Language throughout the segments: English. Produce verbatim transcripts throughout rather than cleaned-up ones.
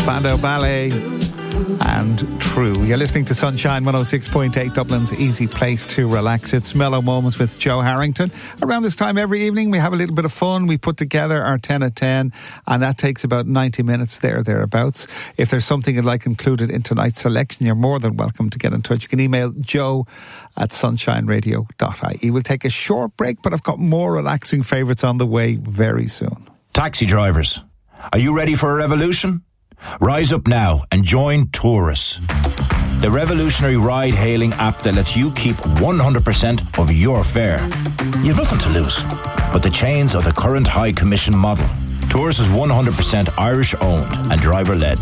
Spandau Ballet and True. You're listening to Sunshine one oh six point eight, Dublin's easy place to relax. It's Mellow Moments with Joe Harrington. Around this time every evening we have a little bit of fun. We put together our ten at ten, and that takes about ninety minutes there, thereabouts. If there's something you'd like included in tonight's selection, you're more than welcome to get in touch. You can email joe at sunshine radio dot I E. We'll take a short break, but I've got more relaxing favourites on the way very soon. Taxi drivers, are you ready for a revolution? Rise up now and join Taurus, the revolutionary ride-hailing app that lets you keep one hundred percent of your fare. You've nothing to lose but the chains of the current high commission model. Taurus is one hundred percent Irish-owned and driver-led.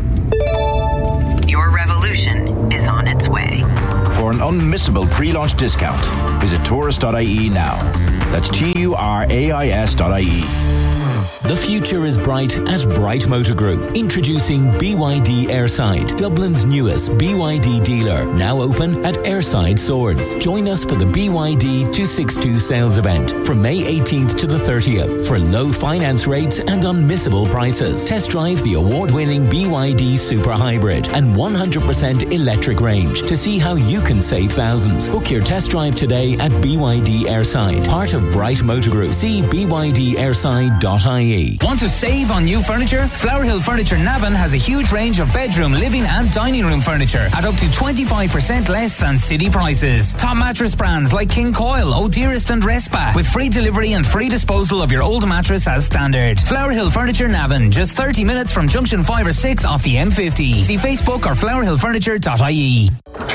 Your revolution is on its way. For an unmissable pre-launch discount, visit taurus dot I E now. That's T U R A I S dot I E. The future is bright at Bright Motor Group. Introducing B Y D Airside, Dublin's newest B Y D dealer, now open at Airside Swords. Join us for the B Y D two sixty-two sales event from May eighteenth to the thirtieth for low finance rates and unmissable prices. Test drive the award-winning B Y D Super Hybrid and one hundred percent electric range to see how you can save thousands. Book your test drive today at B Y D Airside, part of Bright Motor Group. See b y d airside dot I E. Want to save on new furniture? Flower Hill Furniture Navan has a huge range of bedroom, living and dining room furniture at up to twenty-five percent less than city prices. Top mattress brands like King Coil, O'Dearest and Respa, with free delivery and free disposal of your old mattress as standard. Flower Hill Furniture Navan, just thirty minutes from junction five or six off the M fifty. See Facebook or flower hill furniture dot I E.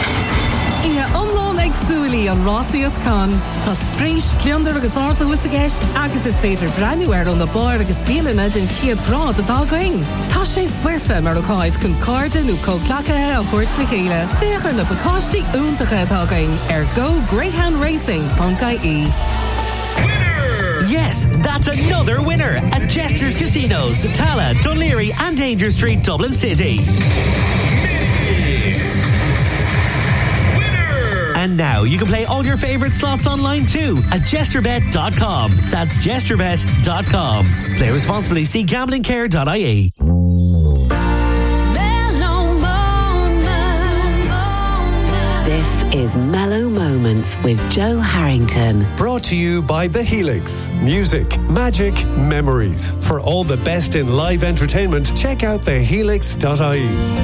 Agsúili an Rossiad Con. Tá sprís cliondar agus ortha wis a gist, agus is féidir brenuir on the bar agus bílana den chiad grad a dágaing. Tá sé fuirfe mar a cáid cun cardan ú cóglacathe a chuirs na chéile. Déchar na bacáistí úntacha dágaing ar go greyhound racing dot I E. Yes, that's another winner at Jester's Casinos, Tala, Dunleary and Danger Street, Dublin City. And now you can play all your favourite slots online too at jester bet dot com. That's jester bet dot com. Play responsibly. See gambling care dot I E. This is Mellow Moments with Joe Harrington. Brought to you by The Helix. Music, magic, memories. For all the best in live entertainment, check out the helix dot I E.